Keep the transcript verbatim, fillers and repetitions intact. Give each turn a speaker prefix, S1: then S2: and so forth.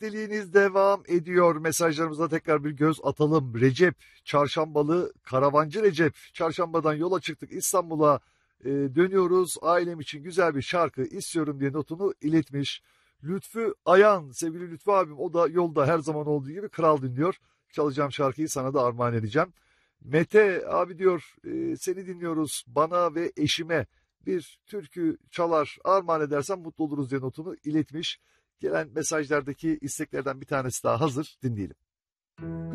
S1: birlikteliğiniz devam ediyor. Mesajlarımıza tekrar bir göz atalım. Recep, Çarşambalı, Karavancı Recep. Çarşambadan yola çıktık, İstanbul'a e, dönüyoruz. Ailem için güzel bir şarkı istiyorum diye notunu iletmiş. Lütfü Ayan, sevgili Lütfü abim, o da yolda her zaman olduğu gibi kral dinliyor. Çalacağım şarkıyı sana da armağan edeceğim. Mete abi diyor, e, seni dinliyoruz, bana ve eşime bir türkü çalar armağan edersen mutlu oluruz diye notunu iletmiş. Gelen mesajlardaki isteklerden bir tanesi daha hazır, dinleyelim.